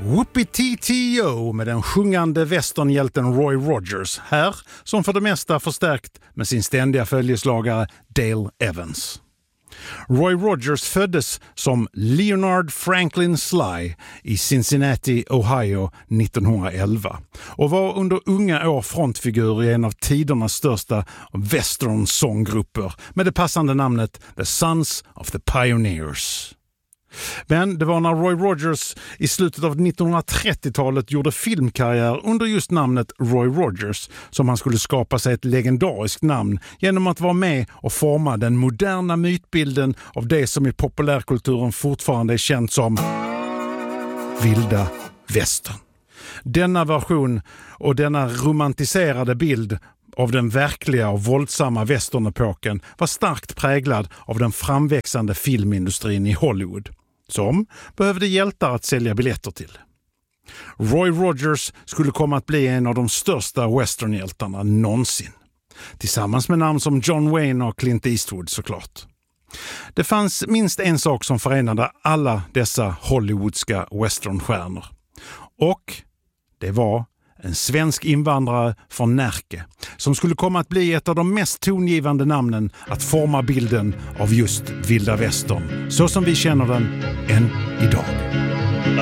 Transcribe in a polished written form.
Whoopie-Tee-Tee-O med den sjungande westernhjälten Roy Rogers, här som för det mesta förstärkt med sin ständiga följeslagare Dale Evans. Roy Rogers föddes som Leonard Franklin Sly i Cincinnati, Ohio 1911 och var under unga år frontfigur i en av tidernas största western-sånggrupper med det passande namnet The Sons of the Pioneers. Men det var när Roy Rogers i slutet av 1930-talet gjorde filmkarriär under just namnet Roy Rogers som han skulle skapa sig ett legendariskt namn genom att vara med och forma den moderna mytbilden av det som i populärkulturen fortfarande är känt som vilda västern. Denna version och denna romantiserade bild av den verkliga och våldsamma västernepoken var starkt präglad av den framväxande filmindustrin i Hollywood, som behövde hjältar att sälja biljetter till. Roy Rogers skulle komma att bli en av de största westernhjältarna någonsin. Tillsammans med namn som John Wayne och Clint Eastwood såklart. Det fanns minst en sak som förenade alla dessa hollywoodska westernstjärnor. Och det var en svensk invandrare från Närke som skulle komma att bli ett av de mest tongivande namnen att forma bilden av just vilda västern så som vi känner den än idag.